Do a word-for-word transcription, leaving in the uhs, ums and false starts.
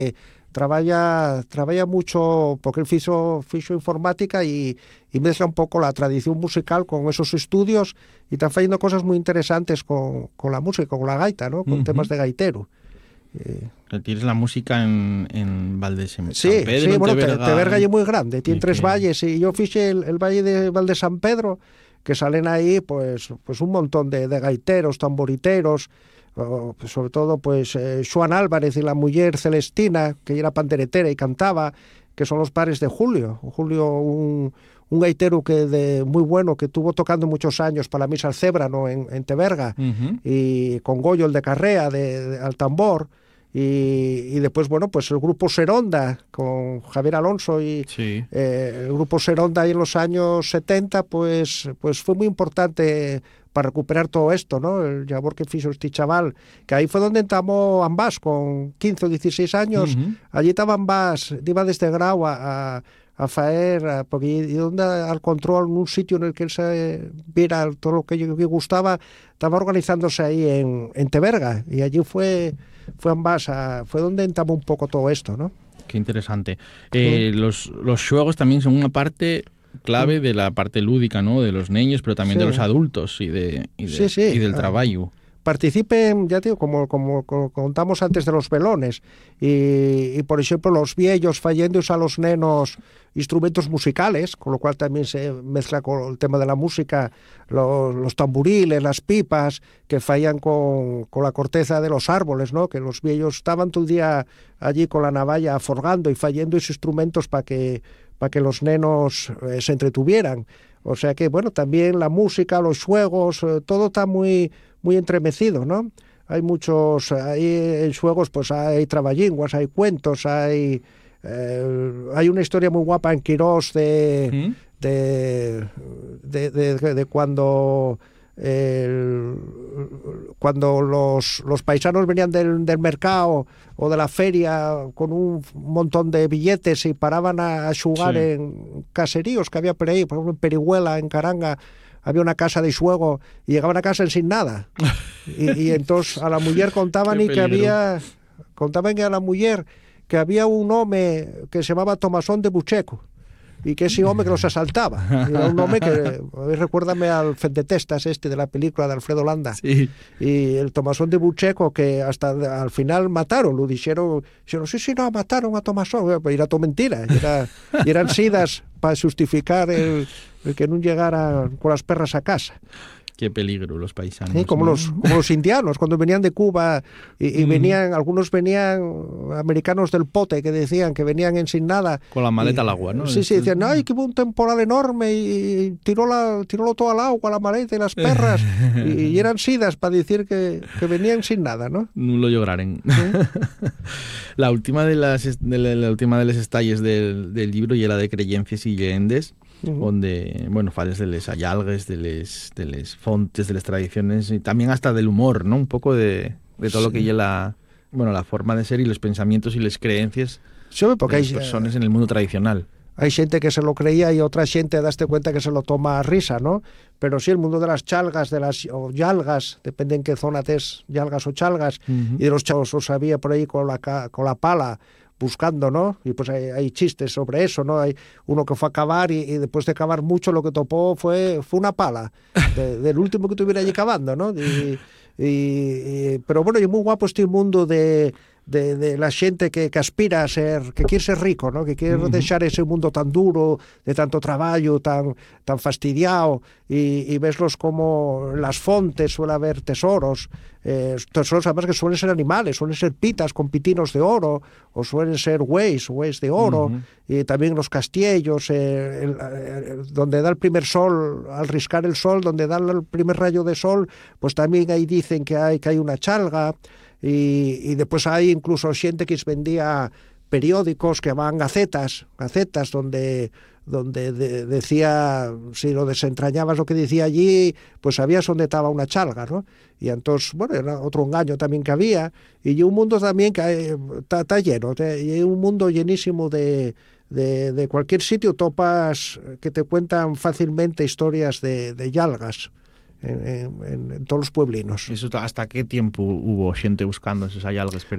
Traballa, traballa mucho, porque él fixo, fixo informática y, y mezcla un poco la tradición musical con esos estudios y está haciendo cosas muy interesantes con, con la música, con la gaita, ¿no? Con uh-huh. temas de gaitero. Eh, Tienes la música en, en Valdes en sí, San Pedro, sí, en bueno, Teverga. Teverga es muy grande, tiene tres que... valles y yo fixe el, el valle de Valde San Pedro, que salen ahí pues, pues un montón de, de gaiteros, tamboriteros, o, pues, sobre todo pues eh, Xuan Álvarez y la mujer Celestina, que era panderetera y cantaba, que son los padres de Julio. Julio, un, un gaitero que de, muy bueno, que estuvo tocando muchos años para la misa al Cébrano en, en Teverga, uh-huh. y con Goyo el de Carrea de, de, al tambor. Y, y después, bueno, pues el grupo Seronda con Javier Alonso y sí. eh, el grupo Seronda ahí en los años setenta, pues, pues fue muy importante para recuperar todo esto, ¿no? El labor que hizo este chaval, que ahí fue donde entramos ambas con quince o dieciséis años, uh-huh. allí estaba ambas, iba desde Grau a, a, a faer, a, porque y donde al control, en un sitio en el que él se viera todo lo que yo que gustaba, estaba organizándose ahí en, en Teverga, y allí fue... fue ambas a, fue donde entramos un poco todo esto, ¿no? Qué interesante. Eh, sí. los, los juegos también son una parte clave de la parte lúdica, ¿no? De los niños, pero también sí. de los adultos y, de, y, de, sí, sí. y del trabajo. Participen, ya digo, como, como, como contamos antes de los velones, y, y por ejemplo los viejos falléndose a los nenos instrumentos musicales, con lo cual también se mezcla con el tema de la música, los, los tamburiles, las pipas, que fallan con, con la corteza de los árboles, ¿no? Que los viejos estaban todo el día allí con la navalla forgando y fallando esos instrumentos para que, para que los nenos eh, se entretuvieran. O sea que, bueno, también la música, los juegos, eh, todo está muy... muy entremecido, ¿no? Hay muchos, hay en juegos, pues hay traballinguas, hay cuentos, hay eh, hay una historia muy guapa en Quirós de, ¿Mm? de, de, de, de, de cuando el, cuando los, los paisanos venían del, del mercado o de la feria con un montón de billetes y paraban a, a jugar sí. en caseríos que había por ahí, por ejemplo en Perihuela, en Caranga, había una casa de juego y llegaban a casa sin nada. Y, y entonces a la mujer contaban y que había, contaban que a la mujer que había un hombre que se llamaba Tomasón de Bucheco y que ese hombre que los asaltaba. Era un hombre que, recuérdame al Fendetestas este de la película de Alfredo Landa. Sí. Y el Tomasón de Bucheco que hasta al final mataron, lo dijeron, dijeron sí, sí, no, mataron a Tomasón. Y era todo mentira. Y, era, y eran sidas para justificar el, el que no llegara con las perras a casa. Qué peligro los paisanos. Sí, como, ¿no? los, como los indianos, cuando venían de Cuba y, y venían, algunos venían americanos del pote que decían que venían en sin nada. Con la maleta y, al agua, ¿no? Sí, sí, decían, ay, que hubo un temporal enorme y, y tiró la, tiró todo al agua, la maleta y las perras. y, y eran sidas para decir que, que venían sin nada, ¿no? No lo lloraren. ¿Sí? la última de las de la, la última de las estalles del, del libro y era de Creencias y Lleendes. Uh-huh. Donde, bueno, fales de les allalgues, de les, de les fontes, de las tradiciones y también hasta del humor, ¿no? Un poco de, de todo sí. lo que lleva la, bueno, la forma de ser y los pensamientos y las creencias sí, porque de las hay, personas en el mundo tradicional. Hay gente que se lo creía y otra gente, daste cuenta que se lo toma a risa, ¿no? Pero sí, el mundo de las chalgas, de las o yalgas, depende en qué zona tes, yalgas o chalgas, uh-huh. y de los chavos os había por ahí con la, con la pala, buscando, ¿no? Y pues hay, hay chistes sobre eso, ¿no? Hay uno que fue a cavar y, y después de cavar mucho lo que topó fue, fue una pala de, del último que tuviera allí cavando, ¿no? Y, y, y, pero bueno, y muy guapo este mundo de, de, de la gente que, que aspira a ser, que quiere ser rico, ¿no? Que quiere uh-huh. dejar ese mundo tan duro, de tanto trabajo, tan, tan fastidiado, y, y veslos como en las fontes suele haber tesoros, eh, tesoros además que suelen ser animales, suelen ser pitas con pitinos de oro, o suelen ser güeyes, güeyes de oro, uh-huh. y también los castillos, eh, el, el, donde da el primer sol, al riscar el sol, donde da el primer rayo de sol, pues también ahí dicen que hay, que hay una chalga, y, y después hay incluso gente que vendía periódicos que van gacetas, gacetas donde... donde de, decía, si lo desentrañabas lo que decía allí, pues sabías dónde estaba una chalga, ¿no? Y entonces, bueno, era otro engaño también que había, y un mundo también que está lleno, y un mundo llenísimo de, de, de cualquier sitio topas que te cuentan fácilmente historias de, de yalgas. En, en, en todos los pueblinos. ¿Eso hasta qué tiempo hubo gente buscando esos allalgues perdidos?